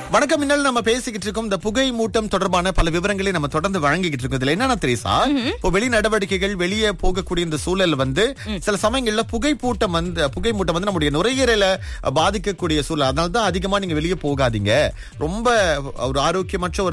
வணக்கம். இன்னும் நம்ம பேசிக்கிட்டு இருக்கோம் இந்த புகை மூட்டம் தொடர்பான பல விவரங்களை நம்ம தொடர்ந்து வழங்கிக்கிட்டு இருக்கோம். இதுல என்னன்னா தெரியுசா, இப்போ வெளி நடவடிக்கைகள் வெளியே போகக்கூடிய இந்த சூழல் வந்து சில சமயங்கள்ல புகை மூட்டம் வந்து நம்முடைய நுரையீரலை பாதிக்கக்கூடிய சூழல். அதனாலதான் அதிகமா நீங்க வெளியே போகாதீங்க. ரொம்ப ஒரு ஆரோக்கியமற்ற ஒரு